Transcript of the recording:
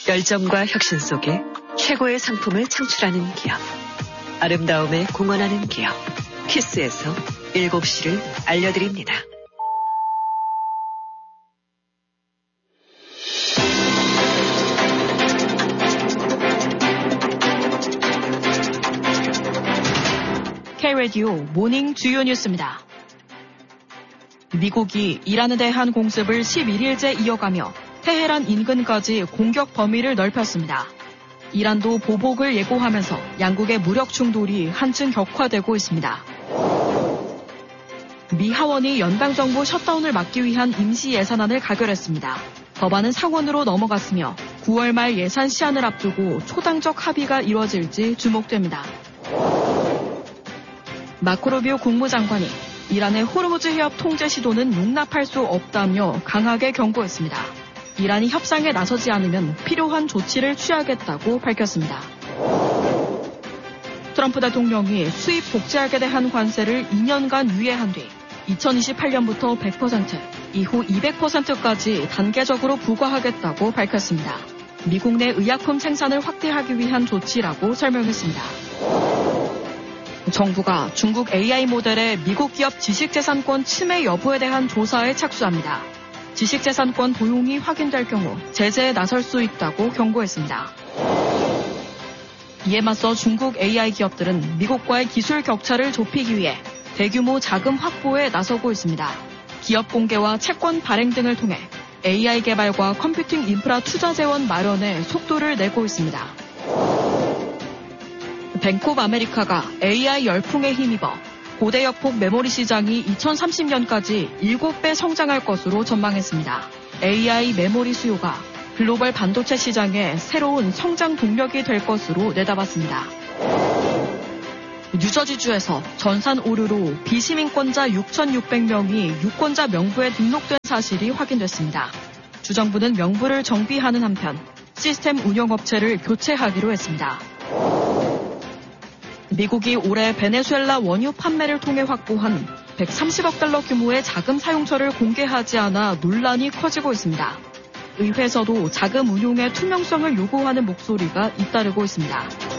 열정과 혁신 속에 최고의 상품을 창출하는 기업. 아름다움에 공헌하는 기업. 키스에서 7시를 알려드립니다. K-라디오 모닝 주요 뉴스입니다. 미국이 이란에 대한 공습을 11일째 이어가며 테헤란 인근까지 공격 범위를 넓혔습니다. 이란도 보복을 예고하면서 양국의 무력 충돌이 한층 격화되고 있습니다. 미 하원이 연방정부 셧다운을 막기 위한 임시 예산안을 가결했습니다. 법안은 상원으로 넘어갔으며 9월 말 예산 시한을 앞두고 초당적 합의가 이뤄질지 주목됩니다. 마코 루비오 국무장관이 이란의 호르무즈 해협 통제 시도는 용납할 수 없다며 강하게 경고했습니다. 이란이 협상에 나서지 않으면 필요한 조치를 취하겠다고 밝혔습니다. 트럼프 대통령이 수입 복제약에 대한 관세를 2년간 유예한 뒤 2028년부터 100%, 이후 200%까지 단계적으로 부과하겠다고 밝혔습니다. 미국 내 의약품 생산을 확대하기 위한 조치라고 설명했습니다. 정부가 중국 AI 모델의 미국 기업 지식재산권 침해 여부에 대한 조사에 착수합니다. 지식재산권 도용이 확인될 경우 제재에 나설 수 있다고 경고했습니다. 이에 맞서 중국 AI 기업들은 미국과의 기술 격차를 좁히기 위해 대규모 자금 확보에 나서고 있습니다. 기업 공개와 채권 발행 등을 통해 AI 개발과 컴퓨팅 인프라 투자 재원 마련에 속도를 내고 있습니다. 뱅크 오브 아메리카가 AI 열풍에 힘입어 고대 역폭 메모리 시장이 2030년까지 7배 성장할 것으로 전망했습니다. AI 메모리 수요가 글로벌 반도체 시장의 새로운 성장 동력이 될 것으로 내다봤습니다. 뉴저지주에서 전산 오류로 비시민권자 6,600명이 유권자 명부에 등록된 사실이 확인됐습니다. 주정부는 명부를 정비하는 한편 시스템 운영업체를 교체하기로 했습니다. 미국이 올해 베네수엘라 원유 판매를 통해 확보한 130억 달러 규모의 자금 사용처를 공개하지 않아 논란이 커지고 있습니다. 의회에서도 자금 운용의 투명성을 요구하는 목소리가 잇따르고 있습니다.